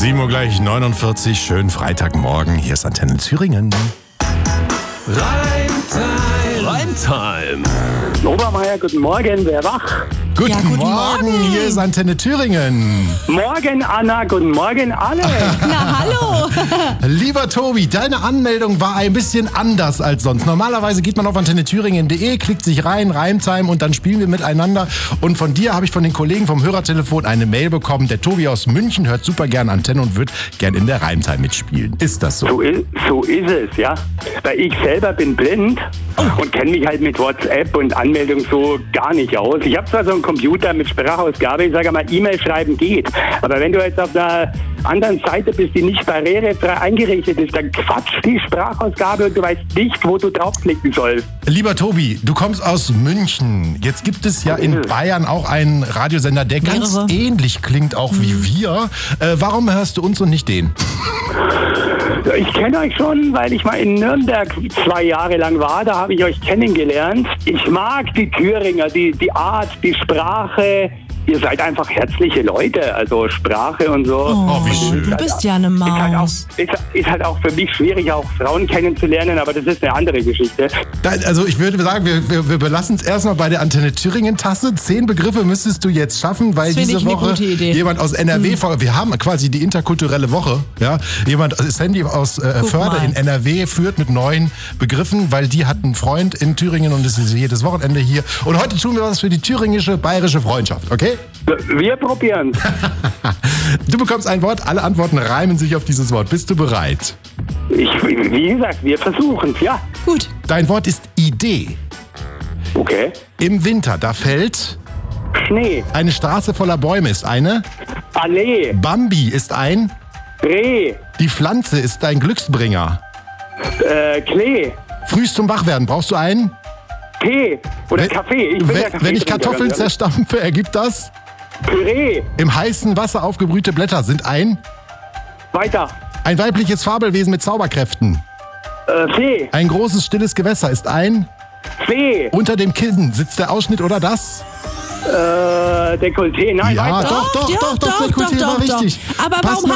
7 Uhr gleich 49, schönen Freitagmorgen. Hier ist Antenne Thüringen. Reimtime. Obermeier, guten Morgen, wer wach? Guten Morgen, hier ist Antenne Thüringen. Morgen, Anna, guten Morgen, alle. Na, hallo. Lieber Tobi, deine Anmeldung war ein bisschen anders als sonst. Normalerweise geht man auf antennethüringen.de, klickt sich rein, Reimtime und dann spielen wir miteinander. Und von dir habe ich von den Kollegen vom Hörertelefon eine Mail bekommen. Der Tobi aus München hört super gern Antenne und wird gern in der Reimtime mitspielen. Ist das so? So ist es, ja. Weil ich selber bin blind und kenne mich halt mit WhatsApp und Anmeldung so gar nicht aus. Ich habe zwar so einen Computer mit Sprachausgabe, ich sage mal, E-Mail schreiben geht. Aber wenn du jetzt auf einer anderen Seite bist, die nicht barrierefrei eingerichtet ist, dann quatscht die Sprachausgabe und du weißt nicht, wo du draufklicken sollst. Lieber Tobi, du kommst aus München. Jetzt gibt es ja in Bayern auch einen Radiosender, der ganz ähnlich klingt auch wie wir. Warum hörst du uns und nicht den? Ich kenne euch schon, weil ich mal in Nürnberg 2 Jahre lang war. Da habe ich euch kennengelernt. Ich mag die Thüringer, die Art, die Sprache. Ihr seid einfach herzliche Leute, also Sprache und so. Oh, wie schön. Du bist ja eine Maus. Ist halt auch für mich schwierig, auch Frauen kennenzulernen, aber das ist eine andere Geschichte. Also ich würde sagen, wir belassen es erstmal bei der Antenne Thüringen-Tasse. 10 Begriffe müsstest du jetzt schaffen, weil diese Woche jemand aus NRW, wir haben quasi die interkulturelle Woche, ja, Sandy aus Förde in NRW führt mit 9 Begriffen, weil die hat einen Freund in Thüringen und ist jedes Wochenende hier. Und heute tun wir was für die thüringische-bayerische Freundschaft, okay? Wir probieren. Du bekommst ein Wort, alle Antworten reimen sich auf dieses Wort. Bist du bereit? Wie gesagt, wir versuchen es, ja. Gut. Dein Wort ist Idee. Okay. Im Winter, da fällt Schnee. eine Straße voller Bäume ist eine. Allee. Bambi ist ein. Reh. Die Pflanze ist dein Glücksbringer. Klee. Frühst zum Wachwerden brauchst du einen. Tee. Oder Kaffee. Wenn ich Kartoffeln zerstampfe, ergibt das. Püree. Im heißen Wasser aufgebrühte Blätter sind ein. Weiter. Ein weibliches Fabelwesen mit Zauberkräften. Fee. Ein großes stilles Gewässer ist ein. Fee. Unter dem Kinn sitzt der Ausschnitt oder das? Dekolleté. Nein, Ja, weiter. doch, Dekolleté war richtig. Aber Pass warum